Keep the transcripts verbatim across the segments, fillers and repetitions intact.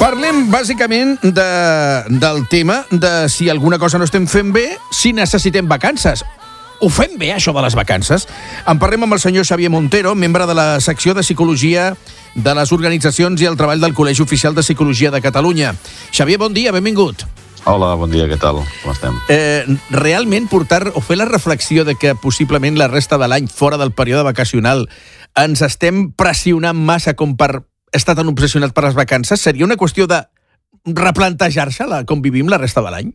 Parlem bàsicament de, del tema de si alguna cosa no estem fent bé, si necessitem vacances. Ho fem bé, això de les vacances? En parlem amb el senyor Xavier Montero, membre de la secció de Psicologia de les Organitzacions i el Treball del Col·legi Oficial de Psicologia de Catalunya. Xavier, bon dia, benvingut. Hola, bon dia, què tal? Com estem? Eh, realment portar o fer la reflexió de que possiblement la resta de l'any, fora del període vacacional, ens estem pressionant massa com per estar tan obsessionats per les vacances, seria una qüestió de replantejar-se-la com vivim la resta de l'any?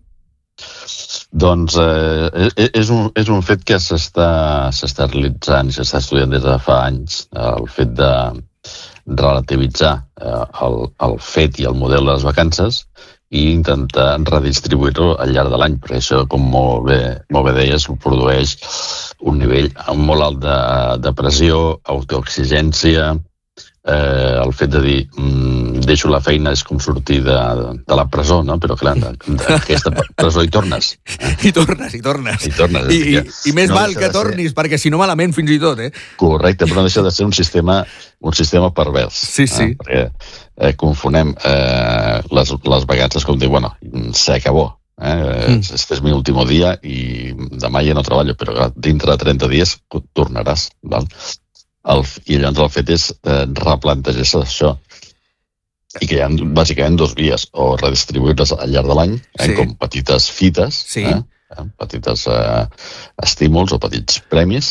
Doncs eh, és, un, és un fet que s'està s'està realitzant i s'està estudiant des de fa anys, el fet de relativitzar eh, el, el fet i el model de les vacances i intentar redistribuir-lo al llarg de l'any, perquè això, com molt bé, molt bé deies, produeix un nivell molt alt de, de pressió, autoexigència, eh, el fet de dir mm, deixo la feina és com sortir de, de la presó, no? Però clar, d'aquesta presó hi tornes. Eh? I tornes, i tornes. I, tornes, I, i, i més no val que tornis, ser... perquè si no malament fins i tot, eh? Correcte, però no deixa de ser un sistema, un sistema pervers. Sí, sí. Eh? Perquè eh, confonem eh, les, les vacances com dir, bueno, se acabó. Eh? Mm. Este és mi últim dia i demà ja no treballo, però dintre de trenta dies tornaràs, val? El, I llavors el fet és eh, replantejar-se això i que hi ha bàsicament dos vies, o redistribuir-les al llarg de l'any, eh, sí. com petites fites, sí. eh, eh, petites eh, estímuls o petits premis,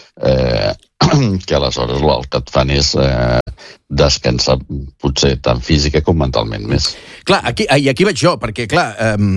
eh, que aleshores el que et fan és eh, descansar potser tant física com mentalment més. Clar, aquí, i aquí vaig jo, perquè clar,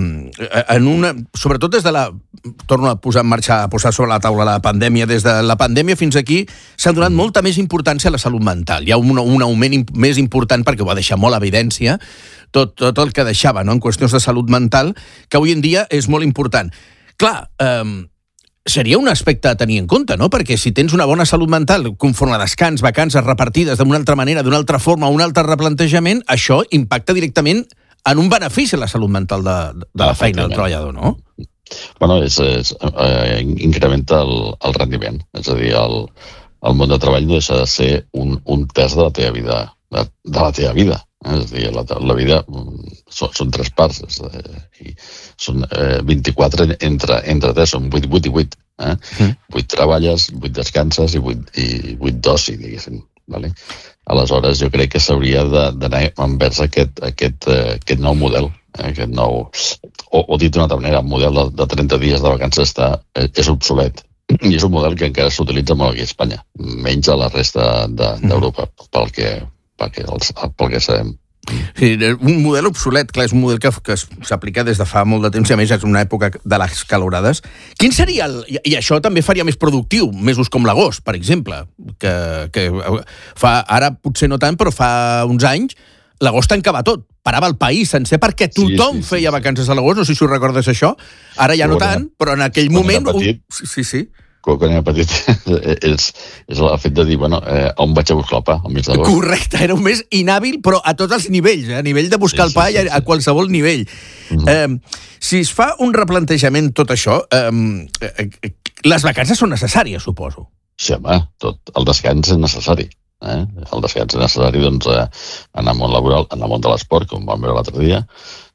eh, en una, sobretot des de la, torno a posar en marxa, a posar sobre la taula la pandèmia, des de la pandèmia fins aquí s'ha donat molta més importància a la salut mental. Hi ha un, un augment imp, més important, perquè ho va deixar molt a evidència, tot, tot el que deixava, no?, en qüestions de salut mental, que avui en dia és molt important. Clar, eh, seria un aspecte a tenir en compte, no? Perquè si tens una bona salut mental, conforme a descans, vacances repartides d'una altra manera, d'una altra forma, un altre replantejament, això impacta directament en un benefici a la salut mental de, de la feina del treballador, no? Bueno, és, és, eh, incrementa el, el rendiment. És a dir, el, el món de treball no deixa de ser un, un terç de la teva vida. De, de la teva vida. Eh? És a dir, la, la vida són, són tres parts. És, eh, i són eh, vint-i-quatre entre, entre tres, són vuit, vuit i vuit. Eh? Mm. vuit treballes, vuit descanses i vuit, i vuit d'oci, diguéssim. Vale? Aleshores, jo crec que s'hauria d'anar envers aquest, aquest, eh, aquest nou model. Eh? Aquest nou... O, o dit d'una altra manera, el model de, de trenta dies de vacances està, és obsolet. I és un model que encara s'utilitza molt aquí a Espanya, menys a la resta d'Europa, de, pel que, pel que, els, pel que sabem. Sí, un model obsolet, clar, és un model que, que s'aplica des de fa molt de temps, i a més és una època de les calorades. Quin seria el... I això també faria més productiu, mesos com l'agost, per exemple, que, que fa, ara potser no tant, però fa uns anys, l'agost tancava tot, parava el país sencer, perquè tothom sí, sí, sí, feia vacances a l'agost, no sé si ho recordes això, ara ja no tant, però en aquell moment... Petit, un... Sí, sí. Quan era petit, és, és el fet de dir, bueno, eh, on vaig a buscar el pa, al mig d'agost. Correcte, era un mes inhàbil, però a tots els nivells, eh? A nivell de buscar sí, el pa sí, sí, sí. A qualsevol nivell. Mm-hmm. Eh, si es fa un replantejament tot això, eh, eh, les vacances són necessàries, suposo. Sí, home, tot el descans és necessari. Eh? El descans és necessari, doncs, eh, en el món laboral, en el món de l'esport, com vam veure l'altre dia,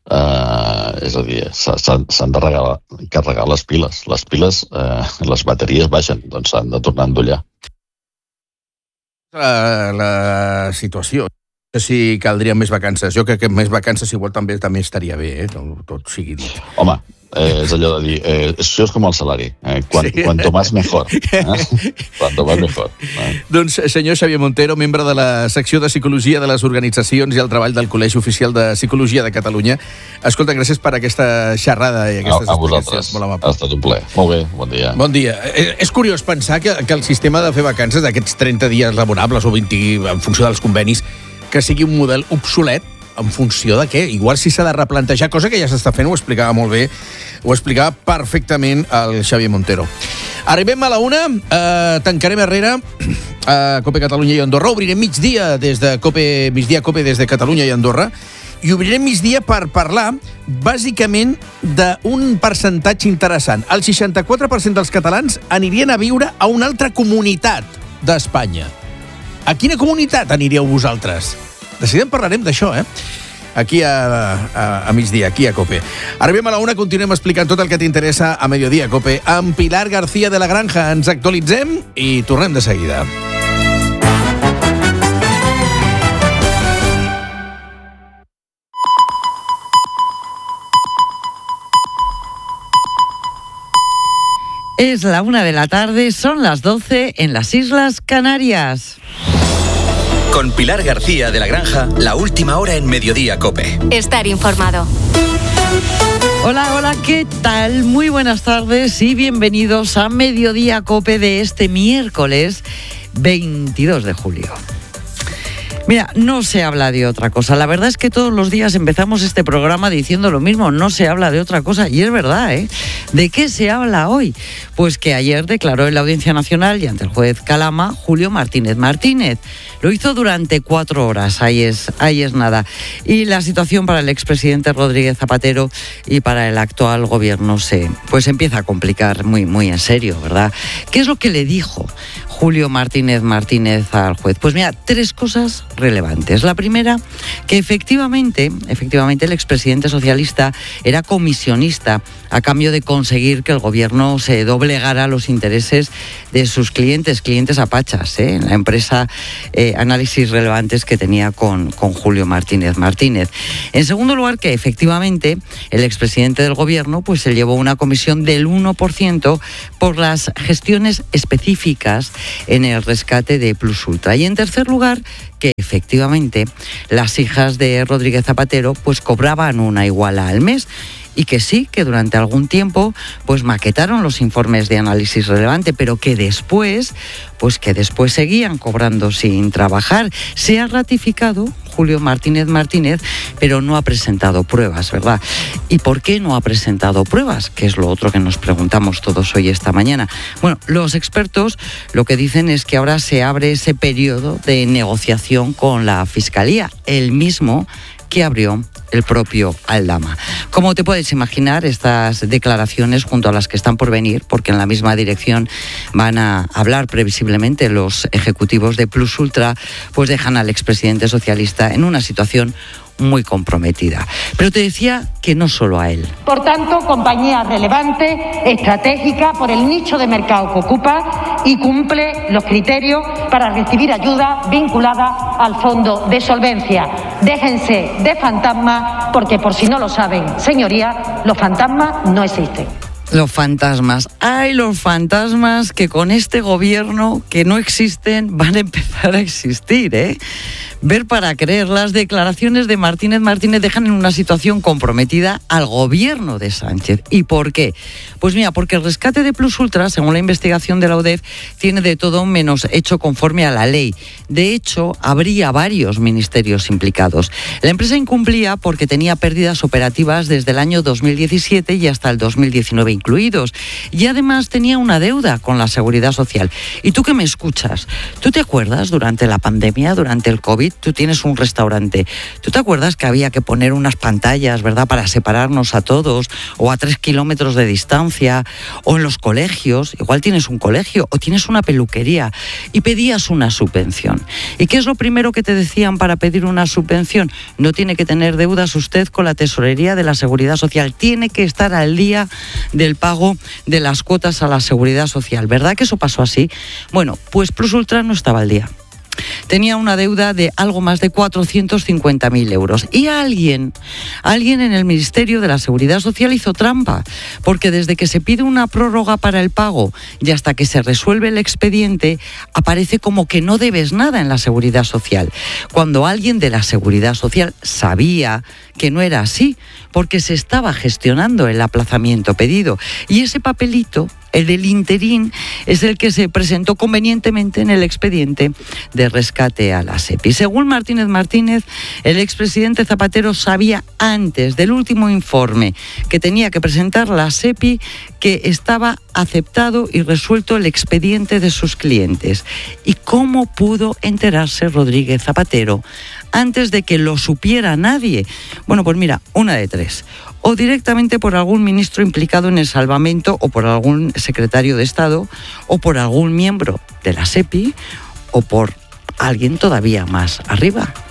Uh, és a dir, s'han de regalar, carregar les piles. Les piles, uh, les bateries baixen, doncs s'han de tornar a endollar. La, la situació. No sé si caldrien més vacances. Jo crec que més vacances igual també també estaria bé, eh? Tot, tot sigui dit. Home, eh, és allò de dir, eh, això és com el salari. Eh? Quan, sí. Cuanto más mejor. Eh? Cuanto más mejor. Eh? Doncs, senyor Xavier Montero, membre de la secció de Psicologia de les Organitzacions i el Treball del Col·legi Oficial de Psicologia de Catalunya. Escolta, gràcies per aquesta xerrada i aquestes a, a vosaltres. Molt amable. Ha estat un plaer. Molt bé, bon dia. Bon dia. És curiós pensar que, que el sistema de fer vacances d'aquests trenta dies laborables o vint en funció dels convenis, que sigui un model obsolet en funció de què? Igual si s'ha de replantejar, cosa que ja s'està fent, ho explicava molt bé, ho explicava perfectament el Xavier Montero. Arribem a la una, eh, tancarem Herrera, a Cope Catalunya i Andorra, obrirem migdia des de Cope, migdia Cope des de Catalunya i Andorra, i obrirem migdia per parlar, bàsicament, d'un percentatge interessant. El seixanta-quatre per cent dels catalans anirien a viure a una altra comunitat d'Espanya. A quina comunitat aniríeu vosaltres? De seguida en parlarem d'això, eh? aquí a, a, a migdia, aquí a COPE. Arribem a la una, continuem explicant tot el que t'interessa a Mediodía COPE amb Pilar García de la Granja. Ens actualitzem i tornem de seguida. Es la una de la tarde, son las doce en las Islas Canarias. Con Pilar García de la Granja, la última hora en Mediodía COPE. Estar informado. Hola, hola, ¿qué tal? Muy buenas tardes y bienvenidos a Mediodía COPE de este miércoles veintidós de julio. Mira, no se habla de otra cosa. La verdad es que todos los días empezamos este programa diciendo lo mismo, no se habla de otra cosa. Y es verdad, ¿eh? ¿De qué se habla hoy? Pues que ayer declaró en la Audiencia Nacional y ante el juez Calama Julio Martínez Martínez. Lo hizo durante cuatro horas, ahí es, ahí es nada. Y la situación para el expresidente Rodríguez Zapatero y para el actual gobierno se pues empieza a complicar muy, muy en serio, ¿verdad? ¿Qué es lo que le dijo Julio Martínez Martínez al juez? Pues mira, tres cosas relevantes. La primera, que efectivamente, efectivamente el expresidente socialista era comisionista a cambio de conseguir que el gobierno se doblegara a los intereses de sus clientes, clientes apachas, ¿eh? En la empresa eh, Análisis Relevantes que tenía con, con Julio Martínez Martínez. En segundo lugar, que efectivamente el expresidente del gobierno pues se llevó una comisión del uno por ciento por las gestiones específicas en el rescate de Plus Ultra. Y en tercer lugar, que efectivamente las hijas de Rodríguez Zapatero pues cobraban una iguala al mes. Y que sí, que durante algún tiempo pues maquetaron los informes de Análisis Relevante, pero que después, pues que después seguían cobrando sin trabajar. Se ha ratificado Julio Martínez Martínez, pero no ha presentado pruebas, ¿verdad? ¿Y por qué no ha presentado pruebas? Que es lo otro que nos preguntamos todos hoy esta mañana. Bueno, los expertos lo que dicen es que ahora se abre ese periodo de negociación con la Fiscalía, el mismo que abrió el propio Aldama. Como te puedes imaginar, estas declaraciones junto a las que están por venir, porque en la misma dirección van a hablar previsiblemente los ejecutivos de Plus Ultra, pues dejan al expresidente socialista en una situación muy comprometida. Pero te decía que no solo a él. Por tanto, compañía relevante, estratégica por el nicho de mercado que ocupa y cumple los criterios para recibir ayuda vinculada al fondo de solvencia. Déjense de fantasmas, porque por si no lo saben, señorías, los fantasmas no existen. Los fantasmas. ¡Ay, los fantasmas que con este gobierno que no existen van a empezar a existir, ¿eh? Ver para creer. Las declaraciones de Martínez Martínez dejan en una situación comprometida al gobierno de Sánchez. ¿Y por qué? Pues mira, porque el rescate de Plus Ultra, según la investigación de la U D E F, tiene de todo menos hecho conforme a la ley. De hecho, habría varios ministerios implicados. La empresa incumplía porque tenía pérdidas operativas desde el año dos mil diecisiete y hasta el dos mil diecinueve incluidos. Y además tenía una deuda con la Seguridad Social. Y tú que me escuchas, ¿tú te acuerdas durante la pandemia, durante el COVID? Tú tienes un restaurante. ¿Tú te acuerdas que había que poner unas pantallas, ¿verdad?, para separarnos a todos, o a tres kilómetros de distancia, o en los colegios? Igual tienes un colegio o tienes una peluquería y pedías una subvención. ¿Y qué es lo primero que te decían para pedir una subvención? No tiene que tener deudas usted con la Tesorería de la Seguridad Social. Tiene que estar al día del pago de las cuotas a la Seguridad Social. ¿Verdad que eso pasó así? Bueno, pues Plus Ultra no estaba al día. Tenía una deuda de algo más de cuatrocientos cincuenta mil euros. Y alguien, alguien en el Ministerio de la Seguridad Social hizo trampa, porque desde que se pide una prórroga para el pago y hasta que se resuelve el expediente, aparece como que no debes nada en la Seguridad Social, cuando alguien de la Seguridad Social sabía que no era así, porque se estaba gestionando el aplazamiento pedido. Y ese papelito, el del interín, es el que se presentó convenientemente en el expediente de rescate a la SEPI. Según Martínez Martínez, el expresidente Zapatero sabía antes del último informe que tenía que presentar la SEPI que estaba aceptado y resuelto el expediente de sus clientes. ¿Y cómo pudo enterarse Rodríguez Zapatero antes de que lo supiera nadie? Bueno, pues mira, una de tres. O directamente por algún ministro implicado en el salvamento, o por algún secretario de Estado, o por algún miembro de la SEPI, o por alguien todavía más arriba.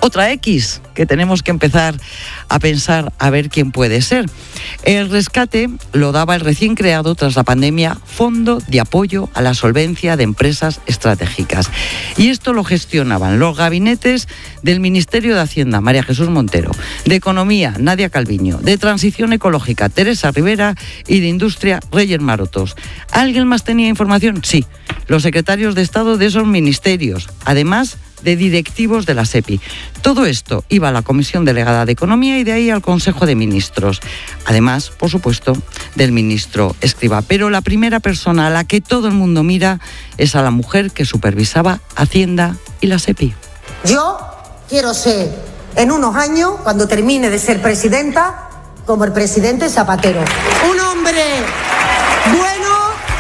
otra X, que tenemos que empezar a pensar a ver quién puede ser. El rescate lo daba el recién creado tras la pandemia Fondo de Apoyo a la Solvencia de Empresas Estratégicas. Y esto lo gestionaban los gabinetes del Ministerio de Hacienda, María Jesús Montero, de Economía, Nadia Calviño, de Transición Ecológica, Teresa Rivera, y de Industria, Reyes Marotos. ¿Alguien más tenía información? Sí, los secretarios de Estado de esos ministerios, además de directivos de la SEPI. Todo esto iba a la Comisión Delegada de Economía y de ahí al Consejo de Ministros. Además, por supuesto, del ministro Escrivá. Pero la primera persona a la que todo el mundo mira es a la mujer que supervisaba Hacienda y la SEPI. Yo quiero ser, en unos años, cuando termine de ser presidenta, como el presidente Zapatero. Un hombre bueno,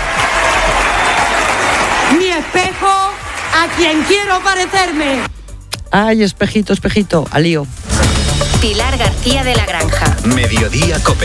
mi espejo, a quien quiero parecerme. Ay, espejito, espejito, al lío. Pilar García de la Granja. Mediodía COPE.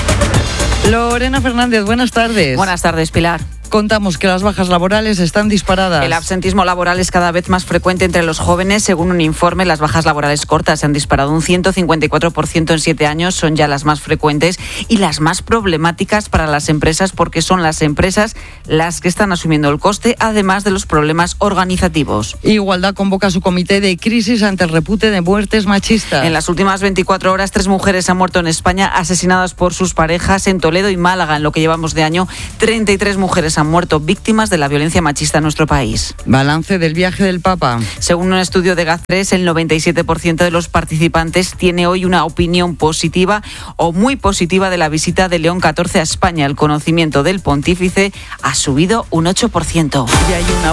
Lorena Fernández, buenas tardes. Buenas tardes, Pilar. Contamos que las bajas laborales están disparadas. El absentismo laboral es cada vez más frecuente entre los jóvenes. Según un informe, las bajas laborales cortas se han disparado un ciento cincuenta y cuatro por ciento en siete años. Son ya las más frecuentes y las más problemáticas para las empresas, porque son las empresas las que están asumiendo el coste, además de los problemas organizativos. Igualdad convoca su comité de crisis ante el repunte de muertes machistas. En las últimas veinticuatro horas, tres mujeres han muerto en España asesinadas por sus parejas. En Toledo y Málaga, en lo que llevamos de año, treinta y tres mujeres han muerto víctimas de la violencia machista en nuestro país. Balance del viaje del Papa. Según un estudio de GACES, el noventa y siete por ciento de los participantes tiene hoy una opinión positiva o muy positiva de la visita de León catorce a España. El conocimiento del pontífice ha subido un ocho por ciento. Y hay una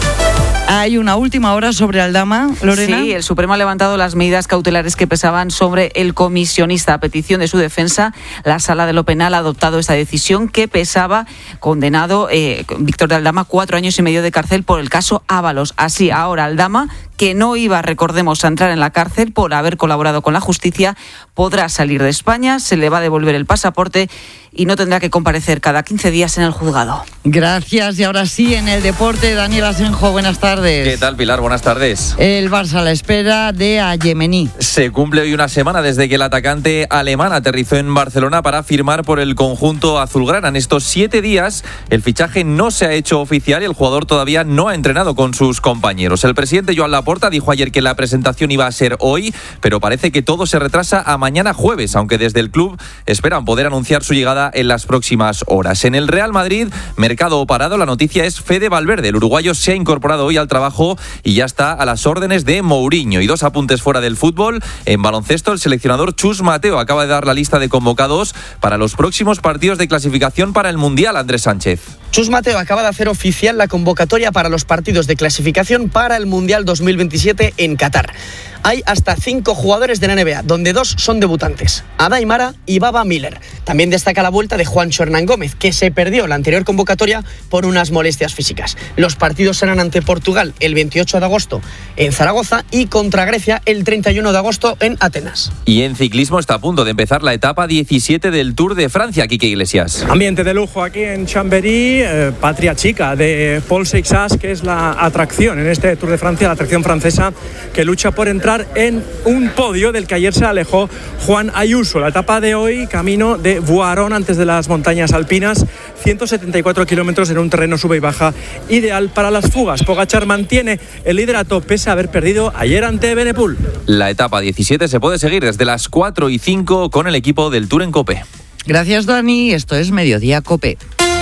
Hay una última hora sobre Aldama, Lorena. Sí, el Supremo ha levantado las medidas cautelares que pesaban sobre el comisionista. A petición de su defensa, la Sala de lo Penal ha adoptado esa decisión que pesaba, condenado eh, Víctor de Aldama, cuatro años y medio de cárcel por el caso Ábalos. Así, ahora Aldama, que no iba, recordemos, a entrar en la cárcel por haber colaborado con la justicia, podrá salir de España, se le va a devolver el pasaporte y no tendrá que comparecer cada quince días en el juzgado. Gracias. Y ahora sí, en el deporte, Daniel Asenjo, buenas tardes. ¿Qué tal, Pilar? Buenas tardes. El Barça a la espera de Ayemení. Se cumple hoy una semana desde que el atacante alemán aterrizó en Barcelona para firmar por el conjunto azulgrana. En estos siete días, el fichaje no se ha hecho oficial y el jugador todavía no ha entrenado con sus compañeros. El presidente Joan Laporta dijo ayer que la presentación iba a ser hoy, pero parece que todo se retrasa a mañana jueves, aunque desde el club esperan poder anunciar su llegada en las próximas horas. En el Real Madrid, mercado parado, la noticia es Fede Valverde. El uruguayo se ha incorporado hoy al trabajo y ya está a las órdenes de Mourinho. Y dos apuntes fuera del fútbol. En baloncesto, el seleccionador Chus Mateo acaba de dar la lista de convocados para los próximos partidos de clasificación para el Mundial, Andrés Sánchez. Chus Mateo acaba de hacer oficial la convocatoria para los partidos de clasificación para el Mundial dos mil veintisiete en Qatar. Hay hasta cinco jugadores de la N B A, donde dos son debutantes, Ada Aymara y Baba Miller. También destaca la vuelta de Juancho Hernán Gómez, que se perdió la anterior convocatoria por unas molestias físicas. Los partidos serán ante Portugal el veintiocho de agosto en Zaragoza y contra Grecia el treinta y uno de agosto en Atenas. Y en ciclismo está a punto de empezar la etapa diecisiete del Tour de Francia, Quique Iglesias. Ambiente de lujo aquí en Chambéry, eh, patria chica de Paul Seixas, que es la atracción en este Tour de Francia, la atracción francesa que lucha por entrar en un podio del que ayer se alejó Juan Ayuso. La etapa de hoy, camino de Voiron, antes de las montañas alpinas, ciento setenta y cuatro kilómetros en un terreno sube y baja, ideal para las fugas. Pogačar mantiene el liderato pese a haber perdido ayer ante Benepul. La etapa diecisiete se puede seguir desde las cuatro y cinco con el equipo del Tour en COPE. Gracias, Dani. Esto es Mediodía COPE.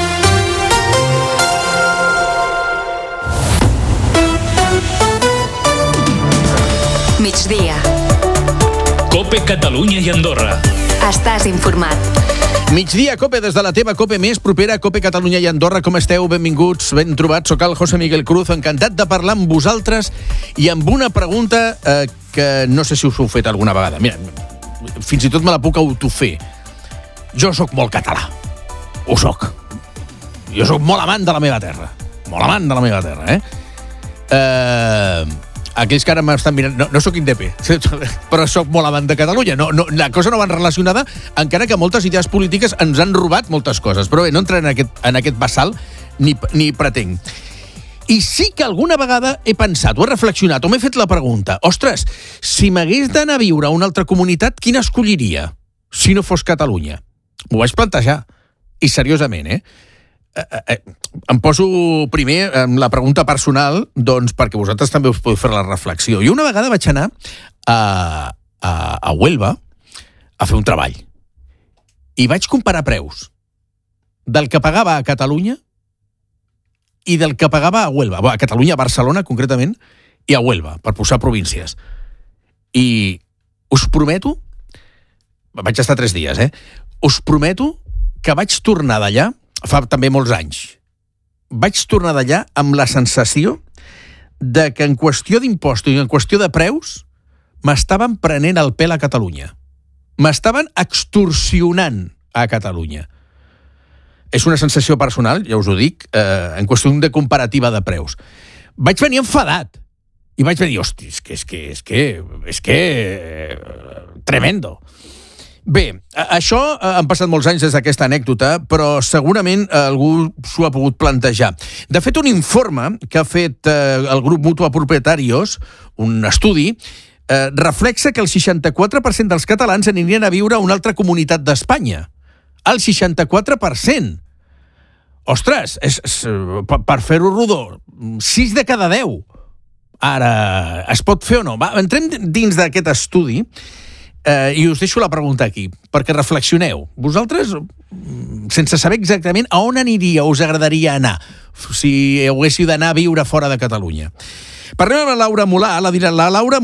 Migdia. COPE Catalunya i Andorra. Estàs informat. Migdia COPE des de la teva COPE més propera, COPE Catalunya i Andorra. Com esteu? Benvinguts, ben trobats. Soc el José Miguel Cruz, encantat de parlar amb vosaltres i amb una pregunta eh, que no sé si us heu fet alguna vegada. Mira, fins i tot me la puc autofer. Jo sóc molt català. Ho sóc. Jo sóc molt amant de la meva terra. Molt amant de la meva terra, eh? Eh... Aquells que ara m'estan mirant... No, no sóc indepè, però sóc molt amant de Catalunya. No, no, la cosa no va relacionada, encara que moltes idees polítiques ens han robat moltes coses. Però bé, no entraré en aquest, en aquest bassal ni, ni pretenc. I sí que alguna vegada he pensat, o he reflexionat, o m'he fet la pregunta, ostres, si m'hagués d'anar a viure a una altra comunitat, quina escolliria, si no fos Catalunya? M'ho vaig plantejar, i seriosament, eh? Eh, eh, em poso primer en la pregunta personal, doncs perquè vosaltres també us podeu fer la reflexió. Jo una vegada vaig anar a, a, a Huelva a fer un treball i vaig comparar preus del que pagava a Catalunya i del que pagava a Huelva, a Catalunya, a Barcelona concretament, i a Huelva, per posar províncies. I us prometo, vaig estar tres dies, eh? Us prometo que vaig tornar d'allà fa també molts anys. Vaig tornar d'allà amb la sensació de que en qüestió d'impostos i en qüestió de preus m'estaven prenent el pèl a Catalunya. M'estaven extorsionant a Catalunya. És una sensació personal, ja us ho dic, eh, en qüestió de comparativa de preus. Vaig venir enfadat i vaig venir, hosti, és que, és que, és que, és que, eh, tremendo. Bé, això han passat molts anys des d'aquesta anècdota, però segurament algú s'ho ha pogut plantejar. De fet, un informe que ha fet eh, el grup Mutua Propietarios, un estudi, eh, reflexa que el seixanta-quatre per cent dels catalans anirien a viure a una altra comunitat d'Espanya. El seixanta-quatre per cent. Ostres, és, és, per, per fer-ho rodó, sis de cada deu. Ara, es pot fer o no? Va, entrem dins d'aquest estudi eh, i us deixo la pregunta aquí, perquè reflexioneu. Vosaltres, sense saber exactament a on aniria o us agradaria anar, si haguéssiu d'anar a viure fora de Catalunya. Parlem amb la Laura Mulà, la, la Laura